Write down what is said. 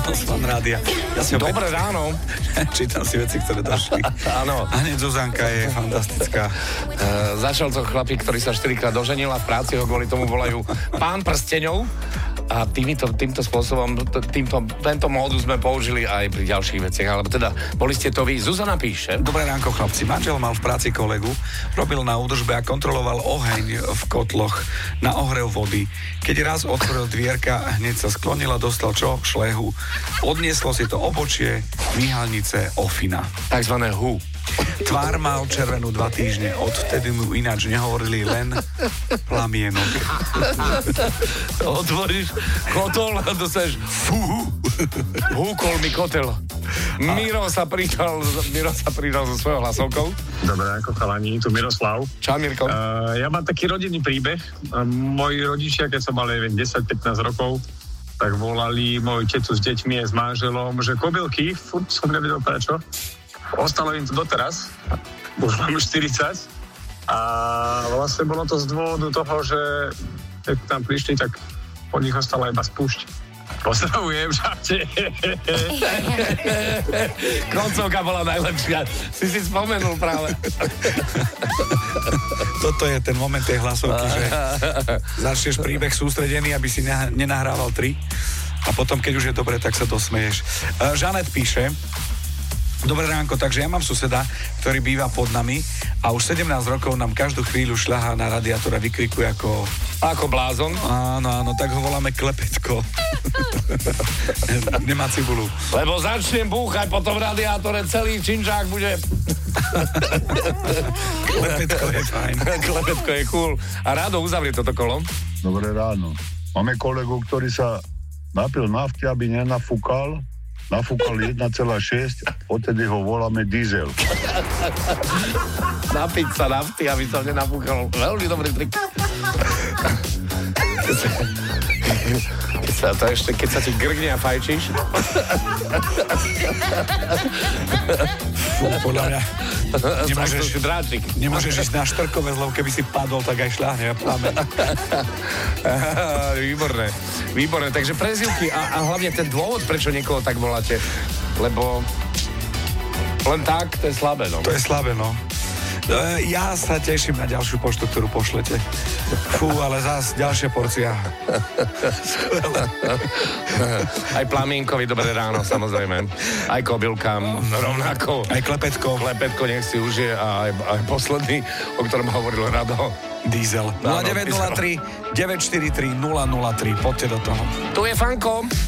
z Fan rádia. Dobré ráno. Čítam si veci, ktoré došli. Áno. A hneď Zuzanka je fantastická. Začal to chlapík, ktorý sa 4-krát doženil a v práci ho kvôli tomu volajú pán prsteňov. A týmto spôsobom, tento módus sme použili aj pri ďalších veciach, alebo teda boli ste to vy. Zuzana píše. Dobré ránko, chlapci. Manžel mal v práci kolegu, robil na údržbe a kontroloval oheň v kotloch na ohrev vody. Keď raz otvoril dvierka, hneď sa sklonil a dostal čo? Šlehu. Odnieslo si to obočie, myhalnice, ofina. Takzvané hu. Tvár mal červenú 2 týždne, odvtedy mu ináč nehovorili, len plamienok. Otvoríš kotol a dostaneš fú, húkol mi kotel. Miro sa pridal so svojou hlasovkou. Dobre, ako chalani, tu Miroslav. Čau, Mirko. Ja mám taký rodinný príbeh. Moji rodičia, keď som mal 10-15 rokov, tak volali moju tetu s deťmi a s manželom, že kobylky, furt som nevedel prečo. Ostalo im to doteraz, už mám 40 a vlastne bolo to z dôvodu toho, že keď tam prišli, tak po nich ostala iba spúšť. Pozdravujem, žarte. Koncovka bola najlepšia. Si spomenul práve. Toto je ten moment tej hlasovky, že začneš príbeh sústredený, aby si nenahrával 3 a potom, keď už je dobre, tak sa dosmeješ. Žanet píše: Dobré ránko, takže ja mám suseda, ktorý býva pod nami a už 17 rokov nám každú chvíľu šľahá na radiátor a vykrikuje ako blázon. Áno, tak ho voláme Klepetko. Nemá cibulu. Lebo začnem búchať po tom radiátore, celý činžák bude... Klepetko je fajn. Klepetko je cool. A Rado uzavrie toto kolo. Dobré ráno. Máme kolegu, ktorý sa napil nafty, aby nenafúkal 1,6, odtedy ho voláme Diesel. Napiť sa nafty, aby sa nenafúkal. Veľmi dobrý trik. Keď sa ti grgne a fajčíš. Fú, podľa mňa nemôžeš ísť na štrkové, lebo keby si padol, tak aj šľahne a plamen. Výborné. Takže prezývky a hlavne ten dôvod, prečo niekoho tak voláte. Lebo len tak, to je slabé, no. To je slabé, no. Ja sa teším na ďalšiu poštu, ktorú pošlete. Fú, ale zás ďalšia porcia. Aj plamienkovi dobré ráno, samozrejme. Aj kobylkám rovnako. Aj Klepetko. Klepetko nech si užije a aj posledný, o ktorom hovoril Rado. Diesel. 0903 943 003. Poďte do toho. Tu je Fanko.